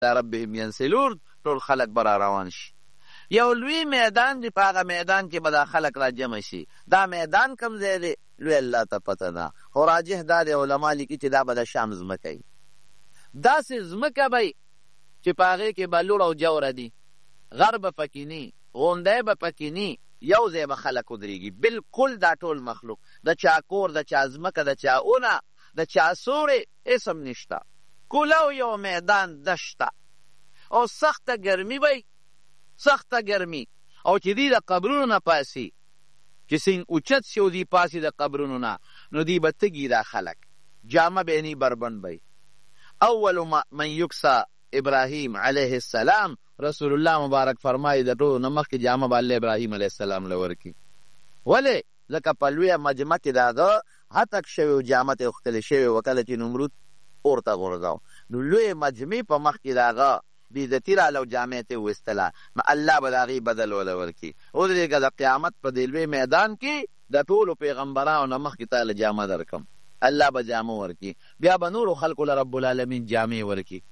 ربهم ینسلون، ټول خلک به را روان شي. یو لوی میدان دی، په هغه میدان کې به دا خلک را جمع شي. دا میدان کوم ځای دی لوی الله ته پته ده، خو راجح دا دی علما لیکي چې دا به د شام ځمکه وي. داسې ځمکه به چې په هغې کې به لوړ او جوړه دي، غر به پکې ني، غونډی به پکې ني، یو ځای به خلک ودرېږي. بالکل دا ټول مخلوق، د چا کور، د چا ځمکه، د چا اونه، د چا سوړې اسم نشته، کولو یو میدان دشته. او سخته ګرمي به سخته ګرمي. او چې دی د قبرونو نه پاسي، چې څنګه اوچت شي او دی پاسي د قبرونو نه، نو دی به تږي دا خلک، جامه به یې ني، بربند به. اول من یکسا ابراهیم علیه السلام، رسول الله مبارک فرمایي د ټولو نه مخکې جامه به الله ابراهیم علیه السلام له ورکړي. ولې؟ ځکه په لویه مجمع کې د هغه هتک شوی و، جامه ته یې غوښتلې شوې وه، کله چې نمرود اور ته غورځاو، نو لویې مجمع په مخ کې د هغه بېعزتي راله او جامې ته یې وویستله، نو الله به د هغې بدل وله ورکړي. ودرېږه د قیامت په دې لوی میدان کې د ټولو پیغمبرانو نه مخکې تا له جامه درکړم، الله به جامه ورکړي. بیا به نورو خلکو له رب العالمین جامې ورکړي.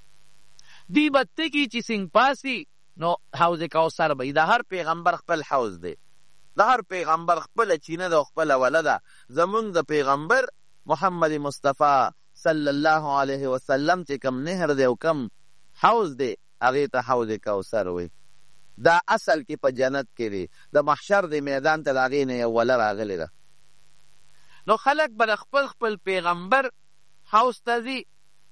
دی به تږي چې څنګه پاسي، نو حوض کوثر به د هر پیغمبر خپل حوض دی، د هر پیغمبر خپله چینه ده او خپله وله ده. زمونږ د پیغمبر محمد مصطفی صلی الله علیه وسلم چې کم نهر دی او کم حوض دی، هغې ته حوض کوثر وایي. دا اصل کې په جنت کې دی، د محشر د میدان ته د هغې نه یو وله راغلې ده. نو خلک به د خپل خپل پیغمبر حوض ته ځي.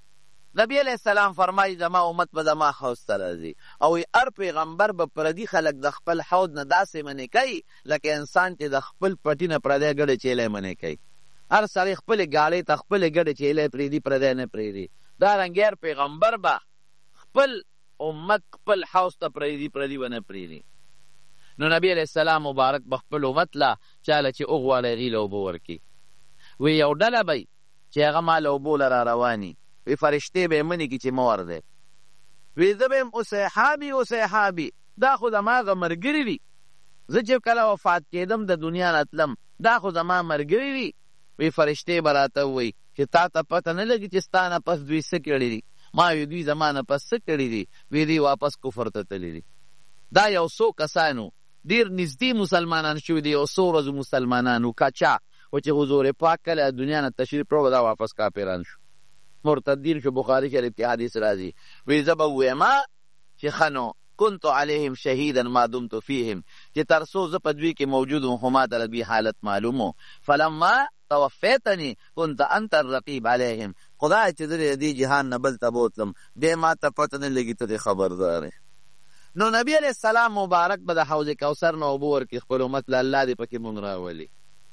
نبی علیہ السلام فرمایي زما امت به زما حوض ته راځي، او هر پیغمبر به پردي خلک د خپل حوض نه داسې منې کوي لکه انسان چې د خپل پټي نه پردی ګډې چیلی منې کوي. هر سړی خپلې ګاړۍ ته خپلې ګډې چیلی پرېږدي، پردی نه پرېږدي. دارنګې هر پیغمبر به خپل امت خپل حوض ته پرېږدي، پردي به نه پرېږدي. نو نبی علیہ السلام مبارک به خپل امت له چاله چې وغواړي هغې له اوبه ورکړي. وی یو ډله به چې هغه ما له اوبو له را رواني، وی فرشتې به یې منې کړي چې مه ورځئ. وی زه به یم اصحابي اصحابي، دا خو زما هغه ملګري دي، زه چې کله وفات کېدم د دنیا نه تلم، دا خو زما ملګري دي. وی فرشتې به راته ووایي چې تا ته پته نه لګي چې ستا نه پس دوی څه کړي دي؟ ما وی دوی زما نه پس څه کړي دي؟ وی دوی واپس کفر ته تللي دي. دا یو څو کسانو ډېر نږدې مسلمانان شوي دي، یو څو ورځو مسلمانانو کچا و چې حضور پاک کله دنیا نه تشریف راوړ، دا واپس کافران شو، مرتدین شو. بخاري شریف کې حدیث راځي، وی زه به ووایم چې ښه نو كنت علیهم شهیدا ما دمت فیهم، چې تر څو زه په دوی کې موجود وم خو ما ته د دوی حالت معلوم و. فلما توفیتني كنت انت الرقیب علیهم، خدای چې زه د دې جهان نه بل ته بوتلم، بیا ما ته پته نه لګي ته دې خبردار. نو نبی علیہ السلام مبارک به د حوض کوثر نه اوبه ورکړي خپل امت له، الله دې پکې مونږ راولي.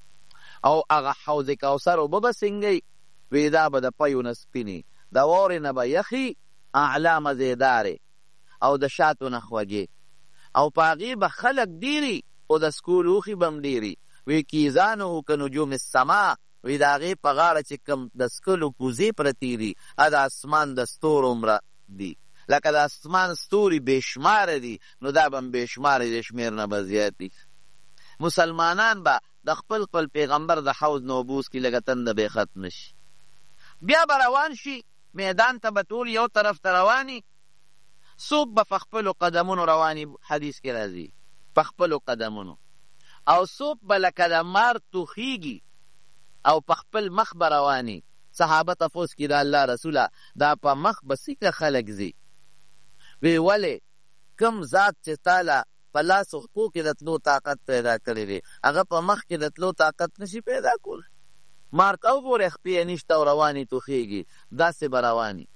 او هغه حوض کوثر اوبه به څنګه وي؟ دا به د پیو نه سپینې، د واورې نه به یخي، اعلی مزېدارې، او د شاتو نه خوږې، او په هغې به خلک ډېري، او د سکو لوښي به هم ډېري. وی کیزانو که نجوم السما، وی د هغې په غاړه چې کوم د سکلو کوزې پرتې دي، د اسمان د ستورو عمره دي، لکه د اسمان ستوري بې شماره دي، نو دا به هم بې شماره د شمېر نه به زیات دي. مسلمانان به د خپل خپل پیغمبر د حوض نه اوبه وڅښي، لکه تنده به یې ختمه شي. بیا به روان شي میدان ته، به ټول یو طرف ته رواني، څوک به په خپلو قدمونو رواني، حدیث کې راځي په خپلو قدمونو، او څوک به لکه د مار توخیږي او په خپل مخ به رواني. صحابه تپوس کړي د الله رسوله دا په مخ به څنګه خلک ځي؟ وی ولې؟ کوم ذات چې تاله په لاسو خپو کې د تلو طاقت پیدا کړی دی، هغه په مخ کې د تلو طاقت نشي پیدا کول. مار ته وګوره خپې یې نشته او رواني توخیږي، داسې به رواني.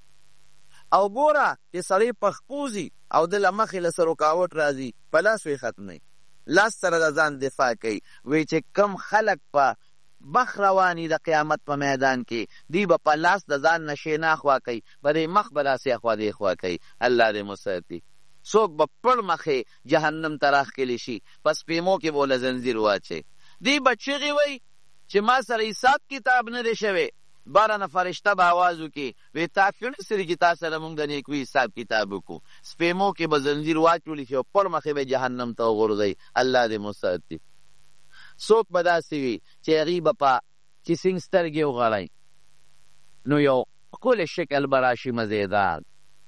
او ګوره چې سړی په خپو ځي او د له مخې له څه رکاوټ راځي، په لاس وی ختموي، لاس سره د ځان دفاع کوي. وی چې کم خلک په مخ رواني د قیامت په میدان کې، دی به په لاس د ځان نه شینا خوا کوي، به د مخ به داسې اخوا دې خوا کوي. الله دې مساتي. څوک به پړ مخې جهنم ته راښکلي شي، په سپېمو کې به له زنځیر واچي. دی به چغې وی چې ما سره حساب کتاب نه دی شوی. باره نه فرشته به آواز وکړي، وی تا کړي سري چې تا سره مونږ د نیکوي حساب کتاب وکړو. سپېمو کې به زنځیر واچولی شي او پړ مخې به جهنم ته وغورځوي. الله دې مساتي. څوک به داسې وي چې هغې به په چې څنګه سترګې وغړی، نو یو ښکلی شکل به راشي مزېدار،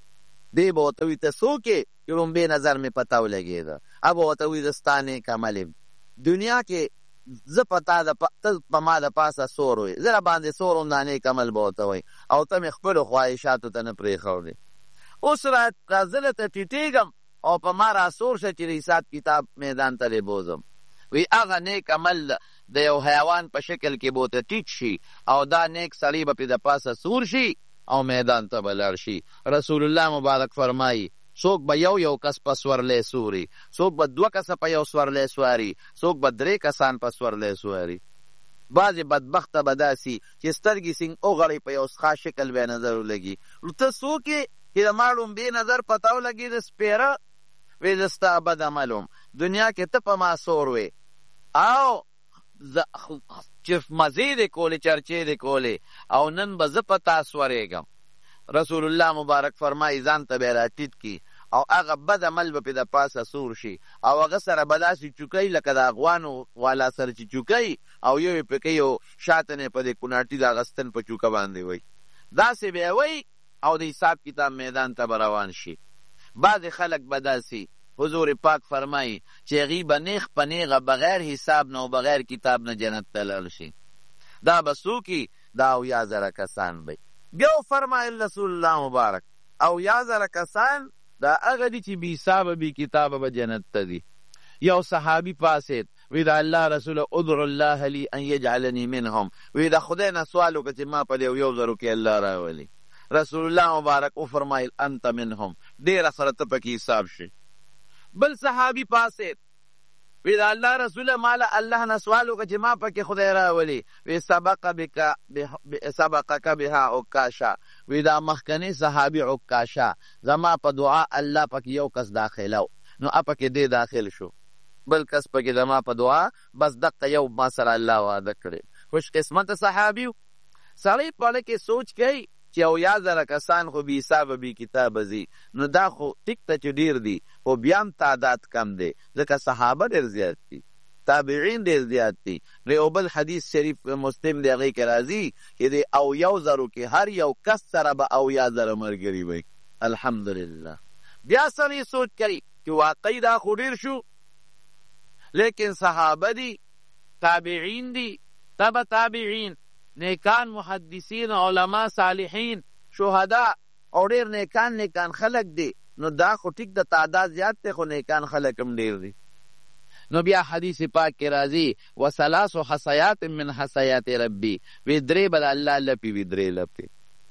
دی به ورته وي ته څوک یې چې لومبې نظر مې په تا ولګېده اب ورته وي زه ستا نیک عمل یم دنیا کې زه په تا ته په ما د پاسه سور وې زه را باندې سور وم دا نیک عمل به ورته وایي او ته مې خپلو خواهشاتو ته نه پرېښودې اوس زه درته ټیټېږم او په ما را سور شه چې د حساب کتاب میدان ته دې بوځم وی هغه نیک عمل د یو حیوان په شکل کې به ورته ټیټ شي او دا نیک سړی به پې د پاسه سور شي او میدان ته به لاړ شي رسول الله مبارک فرمایي څوک به یو کس په سورلی سوري څوک به 2 کسه په یو سورلی سواري څوک به 3 کسان په سورلی سواري بعضې بدبخته به داسي چې سترګې سینګ وغړی په یو ښه شکل به نظر ولګي ته څوک یې چې د ما لومبې نظر په تا ولګي د سپېره وی زه ستا بد عمل وم دنیا کې ته په ما سور وې او چې مزې دې کولې چرچې دې کولې او نن به زه په تا سورېږم رسول الله مبارک فرمایي ځان ته به یې راټیټ کي او هغه بد عمل به پې د پاسه سور شي او هغه سره به داسې چوکۍ لکه د افغانو والا سره چې چوکۍ او یو یې پکې یو شاته نه په دې کوناټي د اغستن په چوکه باندې وی داسې به یې وی او د حساب کتاب میدان ته به روان شي بعضې خلک به داسې حضور پاک فرمایي چې هغوی به نیغ په نیغه بغیر حساب نه او بغیر کتاب نه جنت ته لاړ شي دا به څوک دا 8000 کسان به بیا فرمایل رسول الله مبارک 8000 کسان دا هغه دي چې بې حسابه بې کتابه به جنت ته دي یو صحابي پاسید وی دا الله رسول ادعو الله لی ان یجعلنی منهم وی دا خدای نه سوال وکړه چې ما په دې 1000 کې الله راولي رسول الله مبارک وفرمایل انت منهم ډېره سره ته پکې حساب شي بل صحابي پاسید وی دا الله رسول مالا الله نه سوال وکړه چې ما پکې خدای راولي وی سبقک بها عکاشا وی دا مخکنی صحابي عکاشا زما په دعا الله پکې یو کس داخلو نو اپکې دې داخل شو بل کس پکې زما په دعا بس دقه یو ما سره الله وعده کړی خوش قسمت صحابي سړی په کې سوچ کوي چې 8000 کسان خو بې حسابه بې کتابه ځي نو دا خو ټیک ته چې ډېر دي خو بیا هم تعداد کم دی ځکه صحابه ډېر زیات دي تابعین ډېر زیات دي د یو بل حدیث شریف مسلم دی هغې کې راځي چې د 80,000 کې هر یو کس سره به 80,000 ملګري وي الحمدلله بیا سړی سوچ کوي چې واقعي دا خو ډېر شو لیکن صحابه دي تابعین دي تبع تابعین نیکان محدثین علما صالحین شهدا او ډېر نیکان خلق دي نو دا خو ټیک د تعداد زیات دی خو نیکان خلق هم ډېر دي نو بیا حدیث پاک کې راځي وثلاث حصیات من حصیات ربی وی 3 به د الله لپې وي 3 لپې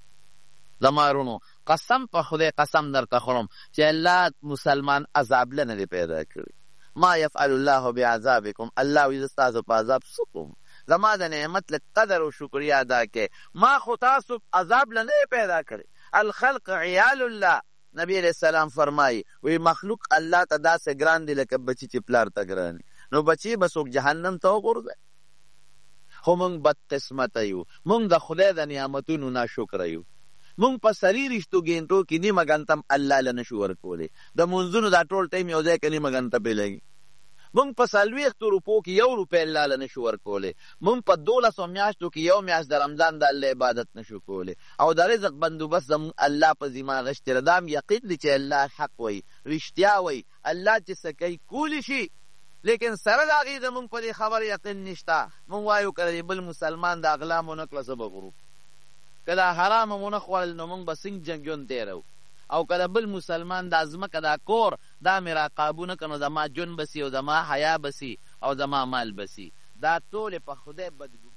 زما رونو قسم په خدای قسم درته خورم چې الله مسلمان عذاب له نه دی پیدا کړی ما یفعل الله بعذابکم الله وی زه ستاسو په عذاب څه کوم زما د نعمت لږ قدر او شکریه ادا کړئ ما خو تاسو عذاب له نه پیدا کړی الخلق عیال الله نبی علیہ السلام فرمایي وی مخلوق الله ته داسې ګران دی لکه بچی چې پلار ته ګران نو بچی به څوک جهنم ته وغورځوي خو موږ بد قسمته یو موږ د خدای د نعمتونو ناشکره یو موږ په سري رشتو ګینټو کې نیمه ګنټه هم الله له نشو ورکولی د مونځونو دا ټول ټایم یو ځای کې نیمه ګنټه پې لګي موږ په 40 روپو کې 1 روپۍ الله له نشو ورکولی موږ په 12 میاشتو کې 1 میاشت د رمضان د الله عبادت نشو کولی او د رزق بندوبست زموږ الله په ذمه غشتی ده دا هم یقین دی چې الله حق وایي رښتیا وایي الله چې څه کوي کولی شي لیکن سره د هغې زموږ په دې خبر یقین نشته موږ وایو که د بل مسلمان د اغلا مو نه کړه زه به غرو که دا حرامه مو نه خوړل نو موږ به څنګه جنګ تېرو او که د بل مسلمان دا ځمکه دا کور دا مې راقابو نه کړه نو زما جون بسي او زما حیا بسي او زما مال بسي دا ټولې په خدای بدګو